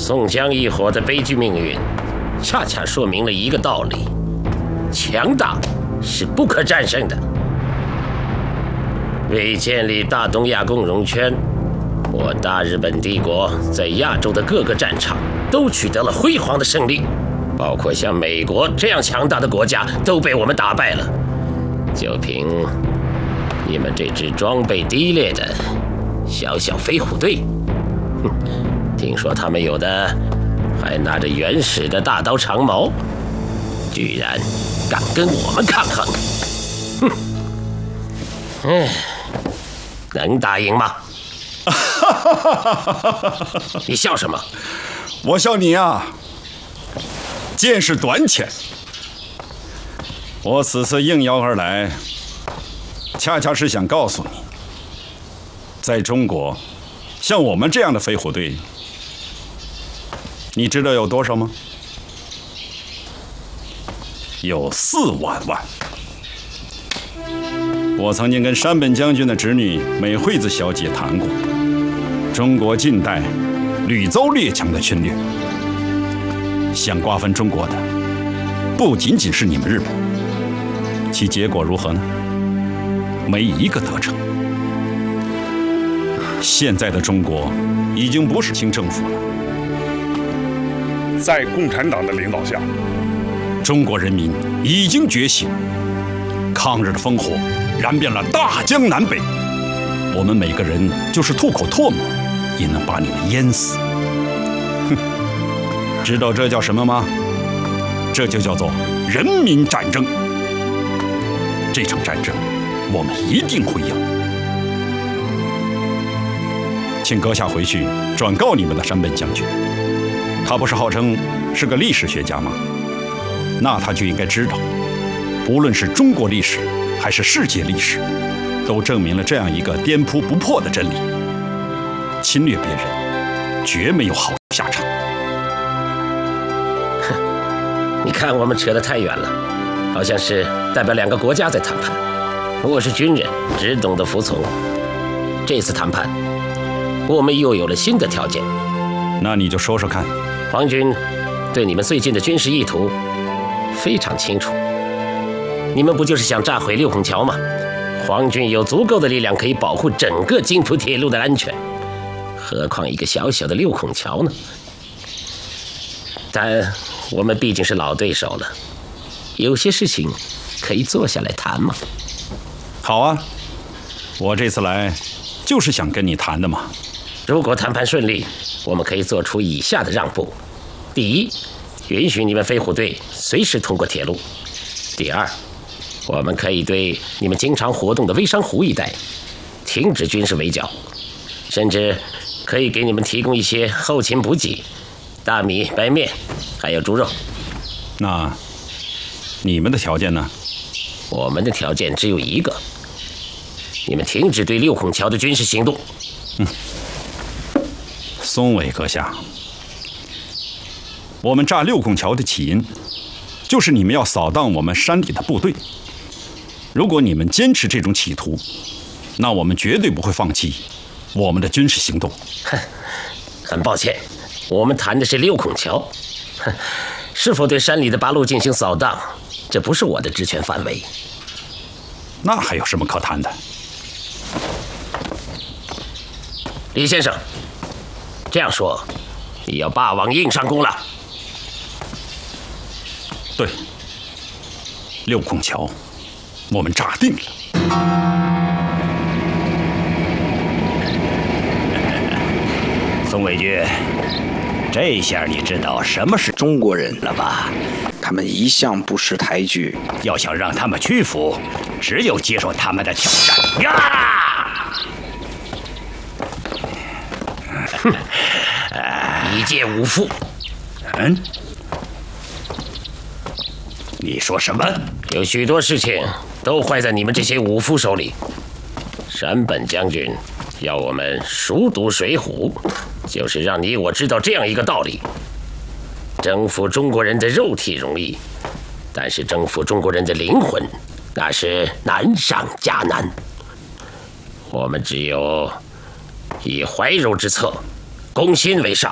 宋江一伙的悲剧命运，恰恰说明了一个道理：强大是不可战胜的。为建立大东亚共荣圈，我大日本帝国在亚洲的各个战场都取得了辉煌的胜利，包括像美国这样强大的国家都被我们打败了。就凭你们这支装备低劣的小小飞虎队，听说他们有的还拿着原始的大刀长矛，居然敢跟我们抗衡！能打赢吗？你笑什么？ 我笑你啊，见识短浅。我此次应邀而来，恰恰是想告诉你，在中国，像我们这样的飞虎队，你知道有多少吗？有4万万。我曾经跟山本将军的侄女美惠子小姐谈过，中国近代屡遭列强的侵略，想瓜分中国的不仅仅是你们日本，其结果如何呢？没一个得逞。现在的中国已经不是清政府了， 在共产党的领导下， 中国人民已经觉醒，抗日的烽火燃遍了大江南北，我们每个人就是吐口唾沫也能把你们淹死。哼，知道这叫什么吗？这就叫做人民战争。这场战争我们一定会赢。请阁下回去转告你们的山本将军，他不是号称是个历史学家吗？那他就应该知道，无论是中国历史还是世界历史，都证明了这样一个颠扑不破的真理：侵略别人绝没有好下场。 你看我们扯得太远了，好像是代表2个国家在谈判。我是军人，只懂得服从。这次谈判，我们又有了新的条件。 那你就说说看。 皇军对你们最近的军事意图非常清楚，你们不就是想炸毁6孔桥吗？皇军有足够的力量可以保护整个津浦铁路的安全，何况一个小小的6孔桥呢？但我们毕竟是老对手了，有些事情可以坐下来谈嘛。 好啊，我这次来就是想跟你谈的嘛。 如果谈判顺利，我们可以做出以下的让步：第一，允许你们飞虎队随时通过铁路；第二，我们可以对你们经常活动的微山湖一带停止军事围剿，甚至可以给你们提供一些后勤补给，大米、白面，还有猪肉。 那你们的条件呢？ 我们的条件只有一个：你们停止对6孔桥的军事行动。 松尾阁下，我们炸6孔桥的起因，就是你们要扫荡我们山里的部队。如果你们坚持这种企图，那我们绝对不会放弃我们的军事行动。 很抱歉，我们谈的是6孔桥，是否对山里的八路进行扫荡，这不是我的职权范围。 那还有什么可谈的？ 李先生，这样说，你要霸王硬上弓了？ 对，6孔桥，我们炸定了。 宋伟军，这下你知道什么是中国人了吧？ 他们一向不识抬举， 要想让他们屈服，只有接受他们的挑战呀！ 一介武夫。 你说什么？ 有许多事情都坏在你们这些武夫手里。山本将军要我们熟读《水浒》，就是让你我知道这样一个道理：征服中国人的肉体容易，但是征服中国人的灵魂，那是难上加难。我们只有以怀柔之策，攻心为上。